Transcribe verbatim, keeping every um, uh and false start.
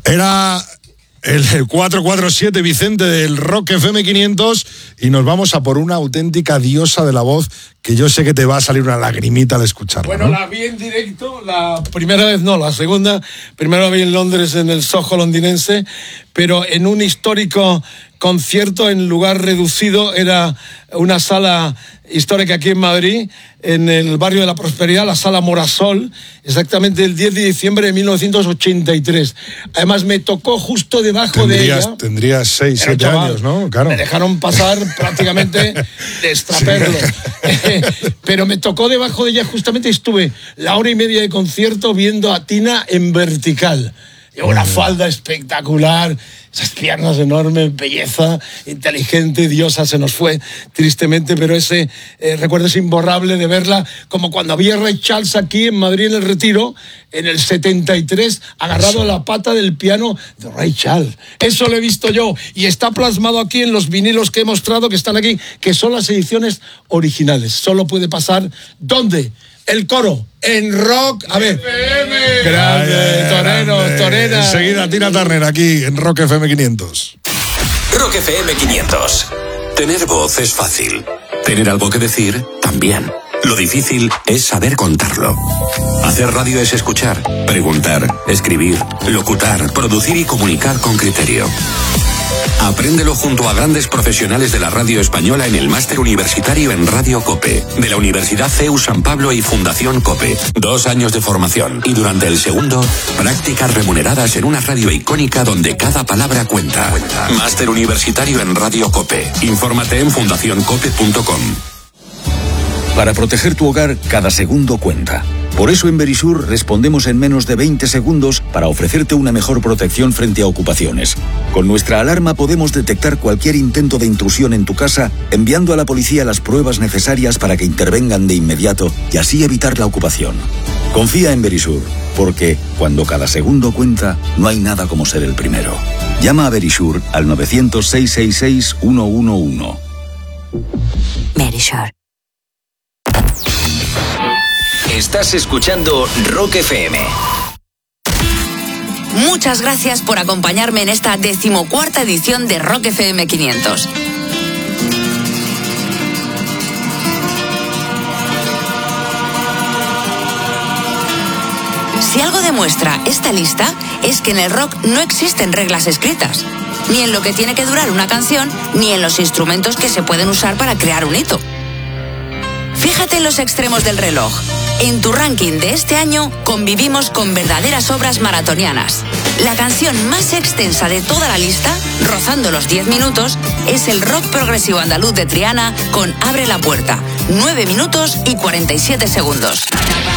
Era el cuatro cuatro siete Vicente del Rock F M quinientos y nos vamos a por una auténtica diosa de la voz que yo sé que te va a salir una lagrimita al escucharla. Bueno, ¿no? La vi en directo, la primera vez no, la segunda, primero la vi en Londres en el Soho londinense, pero en un histórico concierto en lugar reducido, era una sala histórica aquí en Madrid, en el barrio de la Prosperidad, la Sala Morasol, exactamente el diez de diciembre de mil novecientos ochenta y tres. Además me tocó justo debajo tendrías, de ella. Tendrías seis, siete años, ¿no? Claro. Me dejaron pasar prácticamente de extraperlo. Sí. Pero me tocó debajo de ella, justamente estuve la hora y media de concierto viendo a Tina en vertical. Lleva una falda espectacular, esas piernas enormes, belleza, inteligente, diosa, se nos fue tristemente, pero ese eh, recuerdo es imborrable de verla, como cuando había Ray Charles aquí en Madrid en el Retiro, en el setenta y tres, agarrado a la pata del piano de Ray Charles. Eso lo he visto yo, y está plasmado aquí en los vinilos que he mostrado, que están aquí, que son las ediciones originales. Solo puede pasar, ¿dónde? El coro, en Rock, a ver. F M. Grande, toreros, toreras. Enseguida Tina Turner aquí en Rock F M quinientos. Rock F M quinientos. Tener voz es fácil. Tener algo que decir, también. Lo difícil es saber contarlo. Hacer radio es escuchar, preguntar, escribir, locutar, producir y comunicar con criterio. Apréndelo junto a grandes profesionales de la radio española en el máster universitario en Radio COPE, de la Universidad C E U San Pablo y Fundación COPE. Dos años de formación y durante el segundo, prácticas remuneradas en una radio icónica donde cada palabra cuenta. Máster universitario en Radio COPE. Infórmate en fundación cope punto com. Para proteger tu hogar, cada segundo cuenta. Por eso en Verisur respondemos en menos de veinte segundos para ofrecerte una mejor protección frente a ocupaciones. Con nuestra alarma podemos detectar cualquier intento de intrusión en tu casa, enviando a la policía las pruebas necesarias para que intervengan de inmediato y así evitar la ocupación. Confía en Verisur, porque cuando cada segundo cuenta, no hay nada como ser el primero. Llama a Verisur al nueve cero cero, seis seis seis, uno uno uno. Verisur. Estás escuchando Rock F M. Muchas gracias por acompañarme en esta decimocuarta edición de Rock F M quinientos. Si algo demuestra esta lista es que en el rock no existen reglas escritas, ni en lo que tiene que durar una canción, ni en los instrumentos que se pueden usar para crear un hito. Fíjate en los extremos del reloj. En tu ranking de este año convivimos con verdaderas obras maratonianas. La canción más extensa de toda la lista, rozando los diez minutos, es el rock progresivo andaluz de Triana con Abre la puerta, nueve minutos y cuarenta y siete segundos.